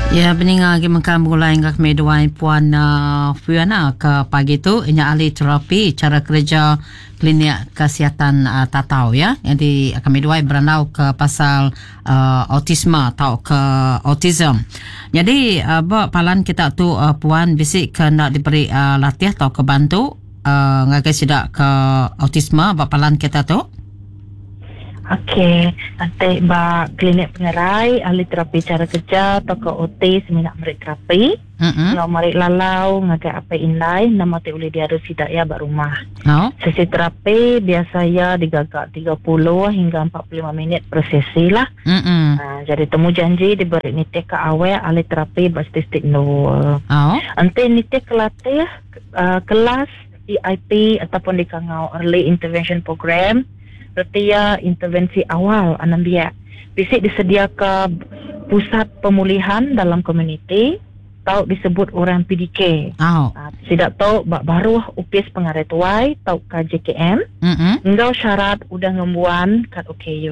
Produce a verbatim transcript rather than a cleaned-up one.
Ya, beninga lagi mengkam mulai ngak meduai puan uh, Fiona ke pagi tu inya ahli terapi cara kerja klinik kesihatan uh, tatau ya. Jadi akan meduai beranau ke pasal uh, autisme atau ke autism. Jadi uh, ba palan kita tu uh, puan bisik kena diberi uh, latih atau kebantu uh, ngagai sidak ke autisme ba palan kita tu. Okey, nanti ba klinik pengerai ahli terapi cara kerja atau ke O T seminat merik terapi. Mm-hmm. Ngau merik lalau ngagai apa inlai nama te uli dia harus tidak ya ba rumah. Oh. Sesi terapi biasa ya digagak tiga puluh hingga empat puluh lima minit per sesi lah. Mm-hmm. Uh, jadi temu janji diberi nitik ke awe ahli terapi basistik nol. Oh. Nanti nitik kelatih uh, kelas E I P ataupun di kangau early intervention program. Berarti ya intervensi awal anak dia. Bisik disediakan pusat pemulihan dalam komuniti atau disebut orang P D K. Oh. Uh, tidak tahu baru U P S pengaret tuai atau K J K M. Mm-hmm. Enggak syarat udah ngembuan kat O K U.